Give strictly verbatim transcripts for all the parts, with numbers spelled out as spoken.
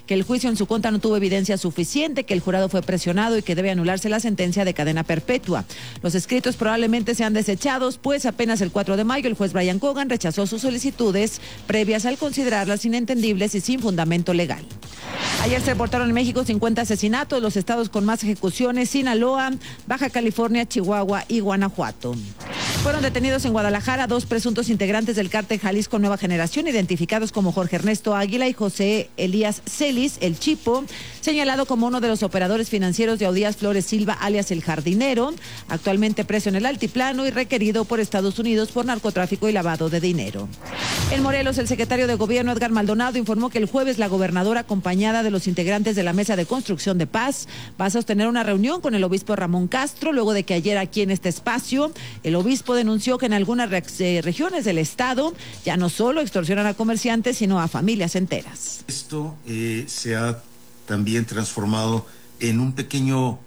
que el juicio en su contra no tuvo evidencia suficiente, que el jurado fue presionado y que debe anularse la sentencia de cadena perpetua. Los escritos probablemente sean desechados, pues apenas el cuatro de mayo el juez Brian Cogan rechazó sus solicitudes previas al considerarlas inentendibles y sin fundamento legal. Ayer se reportaron en México cincuenta asesinatos, los estados con más ejecuciones: Sinaloa, Baja California, Chihuahua y Guanajuato. Fueron detenidos en Guadalajara dos presuntos integrantes del cártel Jalisco Nueva Generación, identificados como Jorge Ernesto Águila y José Elías Celis, el Chipo, señalado como uno de los operadores financieros de Audías Flores Silva, alias El Jardinero, actualmente preso en el Altiplano y requerido por Estados Unidos por narcotráfico y lavado de dinero. En Morelos, el secretario de Gobierno, Edgar Maldonado, informó que el jueves la gobernadora, acompañada de los integrantes de la Mesa de Construcción de Paz, va a sostener una reunión con el obispo Ramón Castro, luego de que ayer aquí en este espacio el obispo denunció que en algunas re eh, regiones del estado ya no solo extorsionan a comerciantes, sino a familias enteras. Esto eh, se ha también transformado en un pequeño,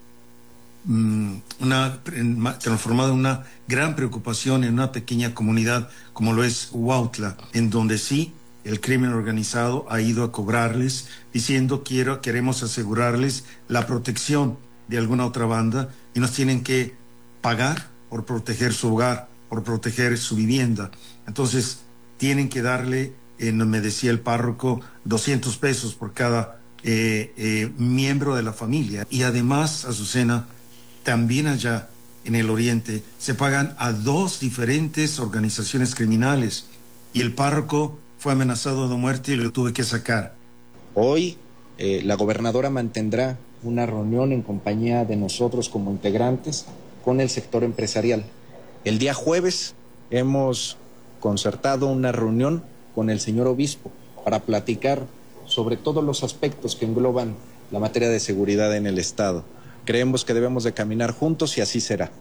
mmm, una, en, transformado en una gran preocupación en una pequeña comunidad como lo es Huautla, en donde sí el crimen organizado ha ido a cobrarles, diciendo quiero, queremos asegurarles la protección de alguna otra banda y nos tienen que pagar por proteger su hogar, por proteger su vivienda. Entonces tienen que darle, eh, me decía el párroco, doscientos pesos por cada eh, eh, miembro de la familia. Y además, Azucena, también allá en el oriente se pagan a dos diferentes organizaciones criminales y el párroco fue amenazado de muerte y lo tuve que sacar. Hoy eh, la gobernadora mantendrá una reunión en compañía de nosotros como integrantes con el sector empresarial. El día jueves hemos concertado una reunión con el señor obispo para platicar sobre todos los aspectos que engloban la materia de seguridad en el estado. Creemos que debemos de caminar juntos y así será.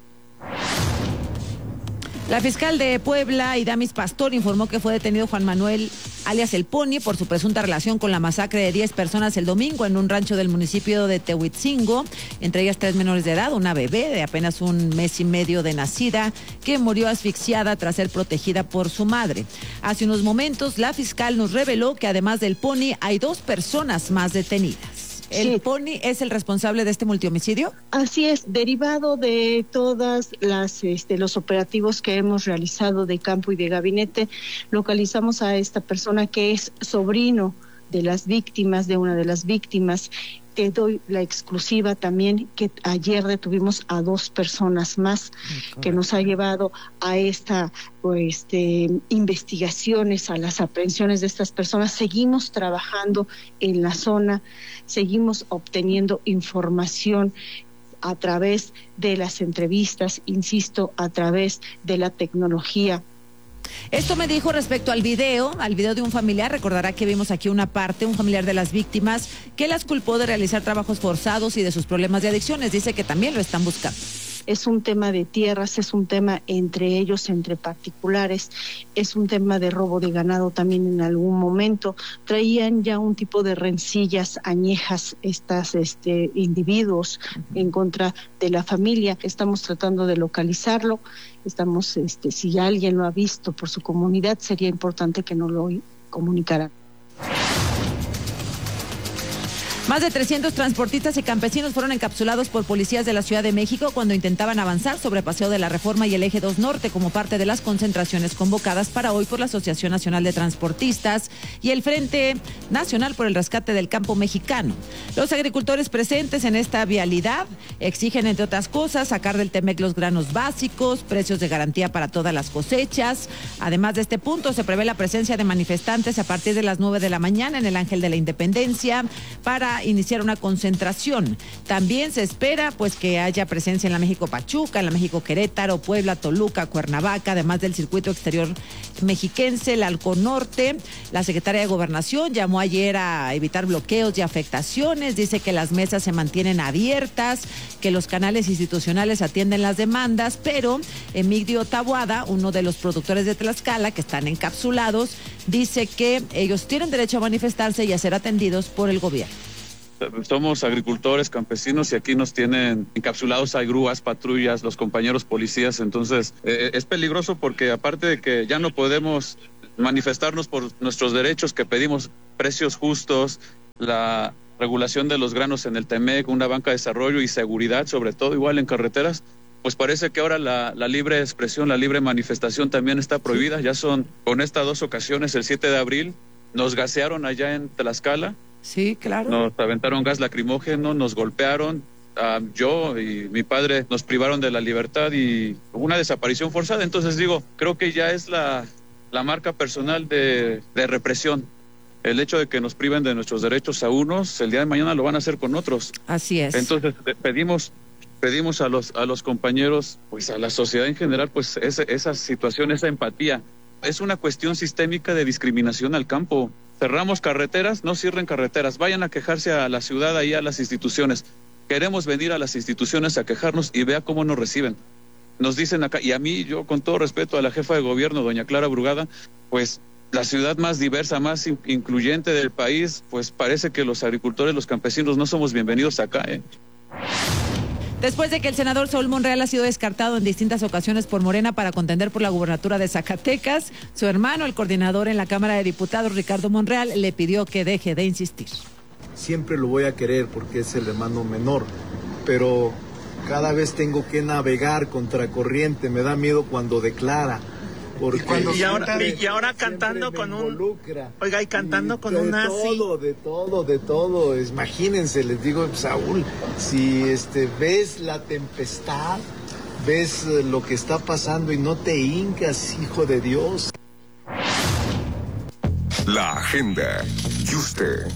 La fiscal de Puebla, Idamis Pastor, informó que fue detenido Juan Manuel, alias El Pony, por su presunta relación con la masacre de diez personas el domingo en un rancho del municipio de Tehuitzingo, entre ellas tres menores de edad, una bebé de apenas un mes y medio de nacida, que murió asfixiada tras ser protegida por su madre. Hace unos momentos, la fiscal nos reveló que además del Pony, hay dos personas más detenidas. ¿El sí. Pony es el responsable de este multihomicidio? Así es, derivado de todas las este, los operativos que hemos realizado de campo y de gabinete, localizamos a esta persona que es sobrino de las víctimas, de una de las víctimas. Te doy la exclusiva también que ayer detuvimos a dos personas más, okay, que nos ha llevado a esta este, investigaciones, a las aprehensiones de estas personas. Seguimos trabajando en la zona, seguimos obteniendo información a través de las entrevistas, insisto, a través de la tecnología. Esto me dijo respecto al video, al video de un familiar. Recordará que vimos aquí una parte, un familiar de las víctimas, que las culpó de realizar trabajos forzados y de sus problemas de adicciones. Dice que también lo están buscando. Es un tema de tierras, es un tema entre ellos, entre particulares, es un tema de robo de ganado también en algún momento. Traían ya un tipo de rencillas añejas estas este, individuos uh-huh. en contra de la familia. Estamos tratando de localizarlo. Estamos, este, si alguien lo ha visto por su comunidad, sería importante que nos lo comunicaran. Más de trescientos transportistas y campesinos fueron encapsulados por policías de la Ciudad de México cuando intentaban avanzar sobre Paseo de la Reforma y el Eje dos Norte como parte de las concentraciones convocadas para hoy por la Asociación Nacional de Transportistas y el Frente Nacional por el Rescate del Campo Mexicano. Los agricultores presentes en esta vialidad exigen, entre otras cosas, sacar del Temec los granos básicos, precios de garantía para todas las cosechas. Además de este punto, se prevé la presencia de manifestantes a partir de las nueve de la mañana en el Ángel de la Independencia para iniciar una concentración. También se espera pues que haya presencia en la México Pachuca, en la México Querétaro, Puebla, Toluca, Cuernavaca, además del circuito exterior mexiquense, el Halcón Norte. La secretaria de Gobernación llamó ayer a evitar bloqueos y afectaciones, dice que las mesas se mantienen abiertas, que los canales institucionales atienden las demandas, pero Emigdio Taboada, uno de los productores de Tlaxcala que están encapsulados, dice que ellos tienen derecho a manifestarse y a ser atendidos por el gobierno. Somos agricultores, campesinos y aquí nos tienen encapsulados, hay grúas, patrullas, los compañeros policías, entonces eh, es peligroso porque aparte de que ya no podemos manifestarnos por nuestros derechos que pedimos, precios justos, la regulación de los granos en el T M E C, una banca de desarrollo y seguridad, sobre todo igual en carreteras, pues parece que ahora la, la libre expresión, la libre manifestación también está prohibida. Ya son con estas dos ocasiones, el siete de abril, nos gasearon allá en Tlaxcala. Sí, claro. Nos aventaron gas lacrimógeno, nos golpearon. Uh, yo y mi padre nos privaron de la libertad y una desaparición forzada. Entonces digo, creo que ya es la, la marca personal de, de represión. El hecho de que nos priven de nuestros derechos a unos, el día de mañana lo van a hacer con otros. Así es. Entonces pedimos pedimos a los a los compañeros, pues a la sociedad en general, pues ese, esa situación, esa empatía. Es una cuestión sistémica de discriminación al campo. Cerramos carreteras, no cierren carreteras, vayan a quejarse a la ciudad, ahí a las instituciones. Queremos venir a las instituciones a quejarnos y vea cómo nos reciben. Nos dicen acá, y a mí, yo con todo respeto a la jefa de gobierno, doña Clara Brugada, pues la ciudad más diversa, más in- incluyente del país, pues parece que los agricultores, los campesinos no somos bienvenidos acá, ¿eh? Después de que el senador Saúl Monreal ha sido descartado en distintas ocasiones por Morena para contender por la gubernatura de Zacatecas, su hermano, el coordinador en la Cámara de Diputados, Ricardo Monreal, le pidió que deje de insistir. Siempre lo voy a querer porque es el hermano menor, pero cada vez tengo que navegar contracorriente, me da miedo cuando declara. Porque y, ahora, y, y ahora cantando con un oiga y cantando y con un nazi. De todo, de todo, de todo. Imagínense, les digo, Saúl, si este ves la tempestad, ves lo que está pasando y no te hincas, hijo de Dios. La agenda. Y usted.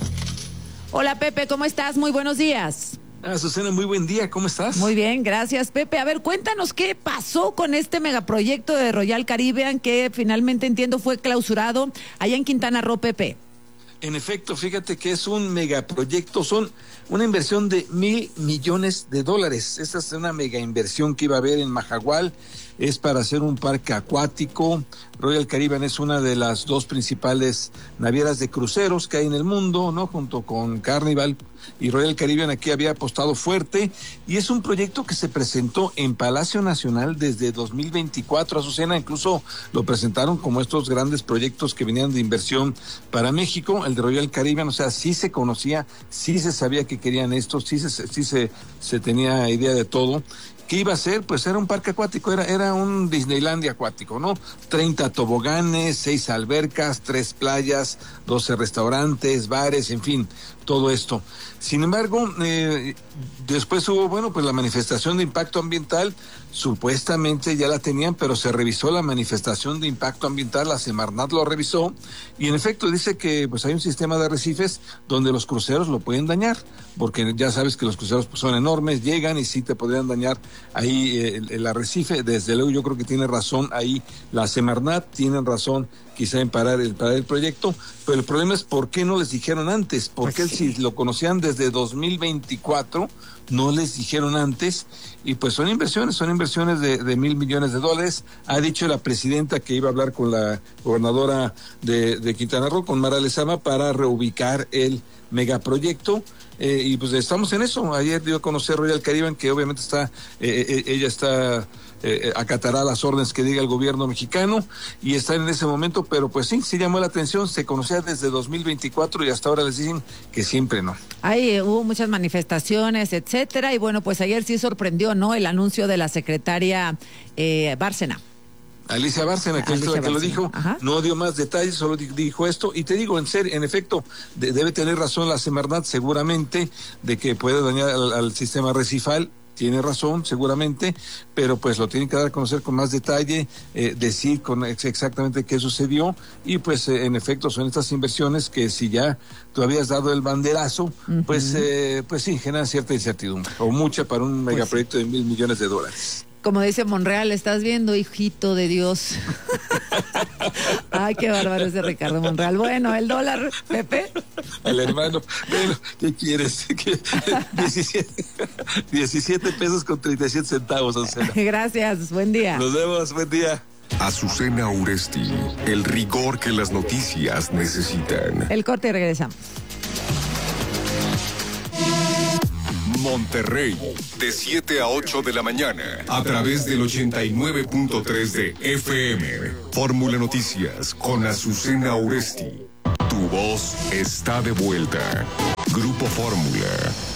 Hola Pepe, ¿cómo estás? Muy buenos días. Ah, Susana, muy buen día, ¿cómo estás? Muy bien, gracias Pepe. A ver, cuéntanos qué pasó con este megaproyecto de Royal Caribbean que finalmente entiendo fue clausurado allá en Quintana Roo, Pepe. En efecto, fíjate que es un megaproyecto, son una inversión de mil millones de dólares. Esta es una mega inversión que iba a haber en Majagual, es para hacer un parque acuático. Royal Caribbean es una de las dos principales navieras de cruceros que hay en el mundo, ¿no? Junto con Carnival y Royal Caribbean aquí había apostado fuerte y es un proyecto que se presentó en Palacio Nacional desde dos mil veinticuatro. Azucena, incluso lo presentaron como estos grandes proyectos que venían de inversión para México, el de Royal Caribbean, o sea, sí se conocía, sí se sabía que querían esto, sí se, sí se, se tenía idea de todo. ¿Qué iba a ser? Pues era un parque acuático, era, era un Disneylandia acuático, ¿no? treinta toboganes, seis albercas, tres playas, doce restaurantes, bares, en fin, todo esto. Sin embargo, eh, después hubo, bueno, pues la manifestación de impacto ambiental, supuestamente ya la tenían, pero se revisó la manifestación de impacto ambiental, la Semarnat lo revisó, y en efecto dice que pues hay un sistema de arrecifes donde los cruceros lo pueden dañar, porque ya sabes que los cruceros pues, son enormes, llegan y sí te podrían dañar ahí eh, el, el arrecife. Desde luego yo creo que tiene razón ahí la Semarnat, tienen razón quizá en parar el, parar el proyecto, pero el problema es por qué no les dijeron antes, porque pues sí. Si lo conocían desde dos mil veinticuatro, no les dijeron antes, y pues son inversiones, son inversiones de, de mil millones de dólares. Ha dicho la presidenta que iba a hablar con la gobernadora de, de Quintana Roo, con Mara Lezama, para reubicar el megaproyecto. Eh, y pues estamos en eso. Ayer dio a conocer Royal Caribbean que obviamente está, eh, eh, ella está, eh, acatará las órdenes que diga el gobierno mexicano y está en ese momento, pero pues sí, sí llamó la atención, se conocía desde dos mil veinticuatro y hasta ahora les dicen que siempre no. Ahí eh, hubo muchas manifestaciones, etcétera, y bueno, pues ayer sí sorprendió, ¿no? El anuncio de la secretaria eh, Bárcena. Alicia Bárcena, que Alicia es la que Bárcena. lo dijo, Ajá. No dio más detalles, solo dijo esto, y te digo, en serio, en efecto, de, debe tener razón la Semarnat seguramente, de que puede dañar al, al sistema recifal, tiene razón, seguramente, pero pues lo tienen que dar a conocer con más detalle, eh, decir con ex exactamente qué sucedió, y pues eh, en efecto son estas inversiones que si ya tú habías dado el banderazo, uh-huh. pues, eh, pues sí, generan cierta incertidumbre, o mucha para un pues megaproyecto sí. de mil millones de dólares. Como dice Monreal, ¿estás viendo, hijito de Dios? Ay, qué bárbaro ese Ricardo Monreal. Bueno, el dólar, Pepe. Al hermano, bueno, ¿qué quieres? diecisiete, diecisiete pesos con treinta y siete centavos, Azucena. Gracias, buen día. Nos vemos, buen día. Azucena Uresti, el rigor que las noticias necesitan. El corte y regresamos. Monterrey, de siete a ocho de la mañana, a través del ochenta y nueve punto tres de F M. Fórmula Noticias con Azucena Uresti. Tu voz está de vuelta. Grupo Fórmula.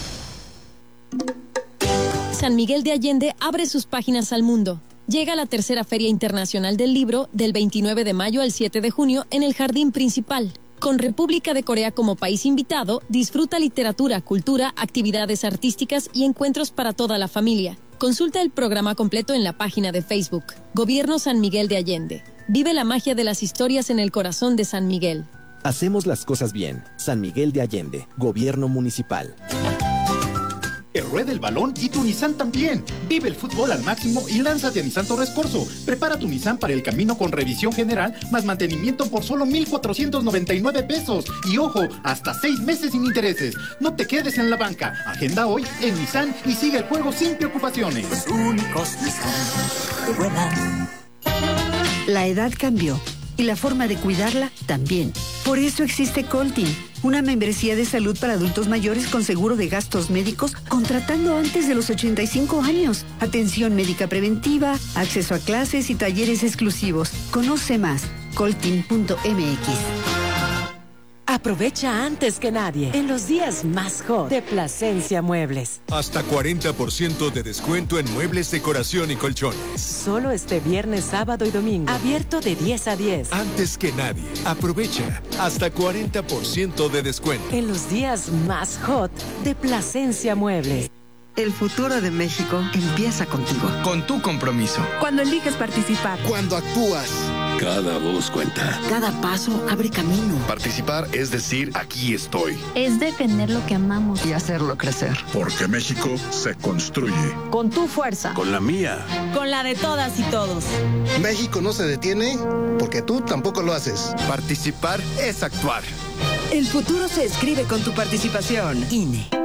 San Miguel de Allende abre sus páginas al mundo. Llega la tercera Feria Internacional del Libro del veintinueve de mayo al siete de junio en el Jardín Principal. Con República de Corea como país invitado, disfruta literatura, cultura, actividades artísticas y encuentros para toda la familia. Consulta el programa completo en la página de Facebook. Gobierno San Miguel de Allende. Vive la magia de las historias en el corazón de San Miguel. Hacemos las cosas bien. San Miguel de Allende. Gobierno Municipal. Que ruede el balón y tu Nissan también. Vive el fútbol al máximo y lánzate a Nissan Torres Corzo. Prepara tu Nissan para el camino con revisión general más mantenimiento por solo mil cuatrocientos noventa y nueve pesos. Y ojo, hasta seis meses sin intereses. No te quedes en la banca. Agenda hoy en Nissan y sigue el juego sin preocupaciones. Los únicos Nissan que vuelan. La edad cambió y la forma de cuidarla también. Por eso existe Coltin, una membresía de salud para adultos mayores con seguro de gastos médicos contratando antes de los ochenta y cinco años. Atención médica preventiva, acceso a clases y talleres exclusivos. Conoce más, coltin punto m x. Aprovecha antes que nadie en los días más hot de Plasencia Muebles. Hasta cuarenta por ciento de descuento en muebles, decoración y colchones. Solo este viernes, sábado y domingo. Abierto de diez a diez. Antes que nadie. Aprovecha hasta cuarenta por ciento de descuento. En los días más hot de Plasencia Muebles. El futuro de México empieza contigo. Con tu compromiso. Cuando eliges participar. Cuando actúas. Cada voz cuenta. Cada paso abre camino. Participar es decir, aquí estoy. Es defender lo que amamos. Y hacerlo crecer. Porque México se construye. Con tu fuerza. Con la mía. Con la de todas y todos. México no se detiene porque tú tampoco lo haces. Participar es actuar. El futuro se escribe con tu participación. I N E.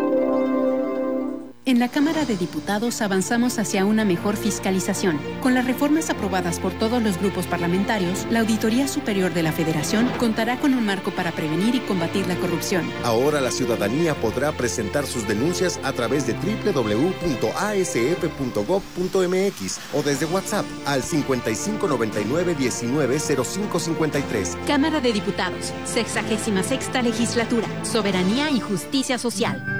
En la Cámara de Diputados avanzamos hacia una mejor fiscalización. Con las reformas aprobadas por todos los grupos parlamentarios, la Auditoría Superior de la Federación contará con un marco para prevenir y combatir la corrupción. Ahora la ciudadanía podrá presentar sus denuncias a través de doble u doble u doble u punto a s f punto gob punto m x o desde WhatsApp al cincuenta y cinco noventa y nueve diecinueve cero cinco cincuenta y tres. Cámara de Diputados, sexagésima sexta legislatura, soberanía y justicia social.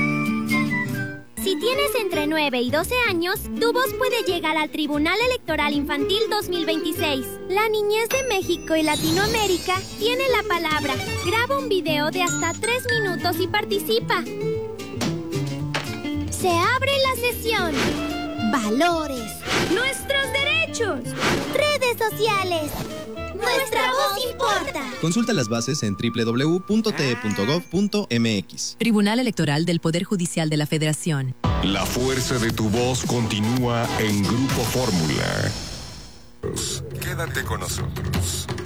Si tienes entre nueve y doce años, tu voz puede llegar al Tribunal Electoral Infantil dos mil veintiséis. La niñez de México y Latinoamérica tiene la palabra. Graba un video de hasta tres minutos y participa. Se abre la sesión. Valores. Nuestros derechos. Redes sociales. Nuestra voz importa. Consulta las bases en doble u doble u doble u punto t e punto gob punto m x. Tribunal Electoral del Poder Judicial de la Federación. La fuerza de tu voz continúa en Grupo Fórmula. Quédate con nosotros.